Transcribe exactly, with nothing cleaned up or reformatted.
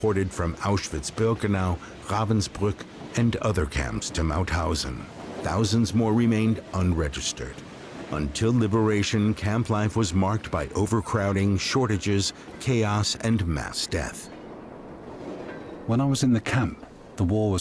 transported from Auschwitz-Birkenau, Ravensbrück, and other camps to Mauthausen. Thousands more remained unregistered. Until liberation, camp life was marked by overcrowding, shortages, chaos, and mass death. When I was in the camp, the war was